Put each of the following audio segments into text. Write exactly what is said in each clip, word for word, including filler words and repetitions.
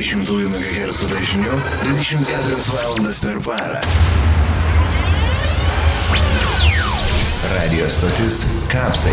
dvidešimt megahercų dažniu dvidešimt keturias valandas per parą. Radio stotis Kapsai.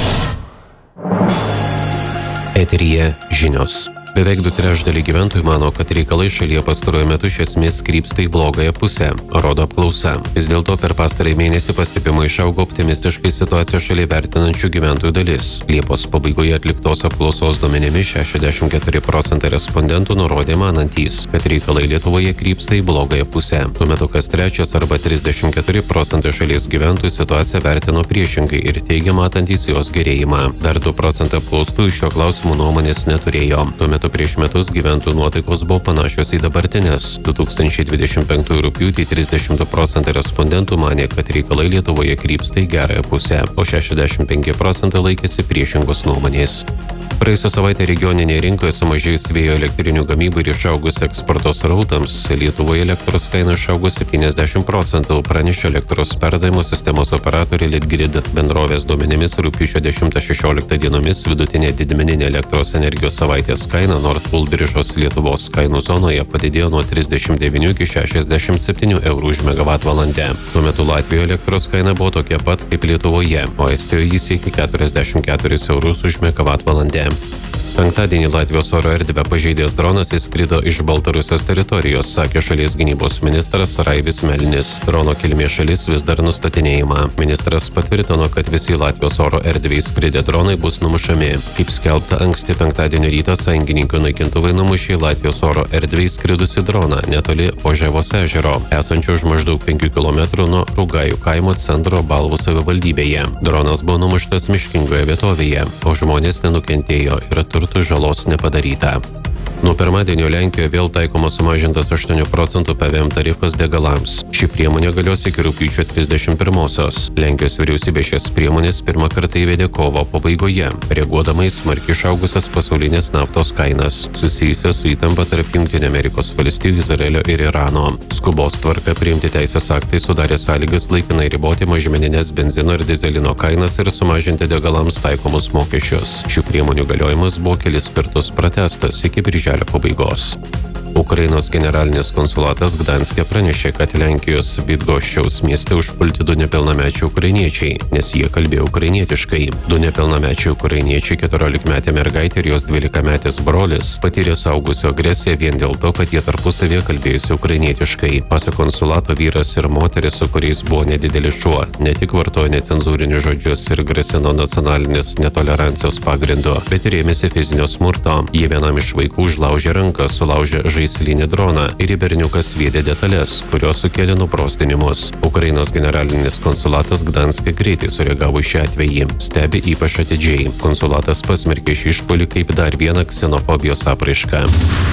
Eteryje žinios. Beveik du trečdaliai gyventojų mano, kad reikalai šalyje pastaruoju metu iš esmės krypsta į blogąją pusę, rodo apklausa. Vis dėlto per pastarąjį mėnesį pastebimai išaugo optimistiškai situaciją šalyje vertinančių gyventojų dalis. Liepos pabaigoje atliktos apklausos duomenimis šešiasdešimt keturi procentai respondentų nurodė manantys, kad reikalai Lietuvoje krypsta į blogąją pusę. Tuo metu kas trečias arba trisdešimt keturi procentai šalies gyventojų situaciją vertino priešingai ir teigia matantys jos gerėjimą. Dar du procentai apklaustų iš šio klausimų nuomonės neturėjo. Tuo metu prieš metus gyventojų nuotaikos buvo panašios į dabartinės. du tūkstančiai dvidešimt penktųjų rugpjūtį trisdešimt du procentai respondentų manė, kad reikalai Lietuvoje krypsta į gerąją pusę, o šešiasdešimt penki procentai laikėsi priešingos nuomonės. Praėjusią savaitę regioninėje rinkoje sumažėjus vėjo elektrinių gamybai ir išaugus eksporto srautams, Lietuvoje elektros kaina išaugo septyniasdešimt procentų, pranešė elektros perdavimo sistemos operatorė Litgrid. Bendrovės duomenimis rugpjūčio dešimtą šešioliktą dienomis vidutinė didmeninė elektros energijos savaitės kaina Nord Pool biržos Lietuvos kainų zonoje padidėjo nuo trisdešimt devynių iki šešiasdešimt septynių eurų už megavatvalandę. Tuo metu Latvijoje elektros kaina buvo tokia pat kaip Lietuvoje, o Estijoje jis siekė keturiasdešimt keturis eurus už megavatvalandę. Penktadienį Latvijos oro erdvę pažeidęs dronas įskrido iš Baltarusijos teritorijos, sakė šalies gynybos ministras Raivis Melnis. Drono kilmės šalis vis dar nustatinėjama. Ministras patvirtino, kad visi Latvijos oro erdvę įskridę dronai bus numušami. Kaip skelbta, anksti penktadienio rytą sąjungininkų naikintuvai numušė Latvijos oro erdvę įskridusi droną netoli Oževos ežero, esančio už maždaug penkių kilometrų nuo Rugajų kaimo centro Balvų savivaldybėje. Dronas buvo numuštas miškingoje vietovėje, o žmonės nenukentėjo ir turtų žalos nepadaryta. Nuo pirmadienio Lenkijoje vėl taikomas sumažintas aštuonių procentų P V M tarifas degalams. Ši priemonė galios iki rugpjūčio trisdešimt pirmosios. Lenkijos vyriausybė šias priemonės pirmą kartą įvedė kovo pabaigoje, reaguodama į smarkiai išaugusias pasaulinės naftos kainas, susijusias su įtampa tarp Jungtinių Amerikos valstijų, Izraelio ir Irano. Skubos tvarka priimti teisės aktai sudarė sąlygas laikinai riboti mažmeninės benzino ir dizelino kainas ir sumažinti degalams taikomus mokesčius. Šių priemonių galiojimas buvo kelis kartus pratęstas iki birželio pabaigos. Ukrainos generalinis konsulatas Gdanske pranešė, kad Lenkijos Bydgoščiaus mieste užpulti du nepilnamečiai ukrainiečiai, nes jie kalbėjo ukrainietiškai. Du nepilnamečiai ukrainiečiai, keturiolikmetė mergaitė ir jos dvylikametis brolis, patyrė suaugusių agresiją vien dėl to, kad jie tarpusavėje kalbėjusi ukrainietiškai. Pasak konsulato, vyras ir moteris, su kuriais buvo nedidelis šuo, ne tik vartojo necenzūrinius žodžius ir grasino nacionalinės netolerancijos pagrindu, bet ir ėmėsi fizinio smurto. Jie vienam iš vaikų užlaužė ranką, sulaužė žaislinį droną ir į berniuką sviedė detalės, kurios sukėlė nuprostinimus. Ukrainos generalinis konsulatas Gdanske greitai sureagavo į šią atvejį, stebi ypač atidžiai. Konsulatas pasmerkė šį išpuolį kaip dar vieną ksenofobijos apraišką.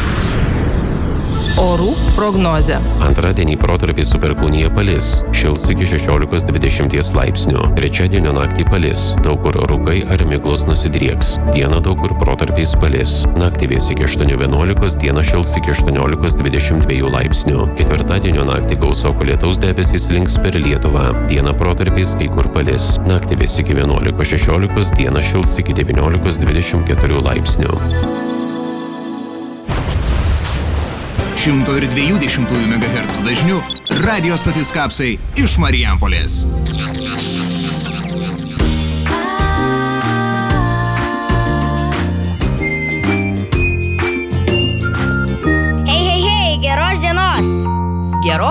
Orų prognozė. Antradienį protarpiais su perkūnija palis, šils iki šešiolikos dvidešimt laipsnių. Trečiadienio naktį palis, daug kur rūkai ar miglos nusidrieks. Dieną daug kur protarpiais palis. Naktį vės iki aštuonių vienuolikos, dieną šils iki aštuoniolikos dvidešimt dviejų laipsnių. Ketvirtadienio naktį gausoko lietaus debesys slinks per Lietuvą. Dieną protarpiais kai kur palis. Naktį vės iki vienuolikos šešiolikos, dieną šils iki devyniolikos dvidešimt keturių laipsnių. šimto dviejų dešimtųjų megahercų dažniu radio stotis Kapsai iš Marijampolės. Hei, hei, hei, geros dienos. Geros